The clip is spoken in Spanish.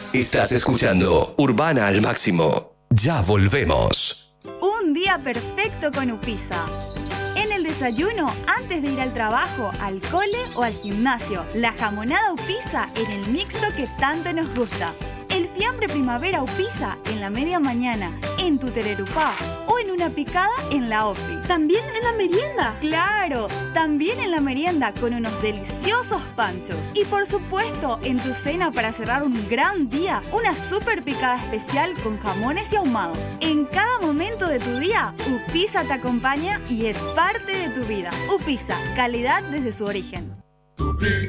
Estás escuchando Urbana al Máximo. Ya volvemos. Un día perfecto con Upisa. En el desayuno, antes de ir al trabajo, al cole o al gimnasio, la jamonada Upisa en el mixto que tanto nos gusta. El fiambre primavera Upisa en la media mañana, en tu tererupá o en una picada en la ofi. ¿También en la merienda? ¡Claro! También en la merienda con unos deliciosos panchos. Y por supuesto, en tu cena para cerrar un gran día, una super picada especial con jamones y ahumados. En cada momento de tu día, Upisa te acompaña y es parte de tu vida. Upisa, calidad desde su origen.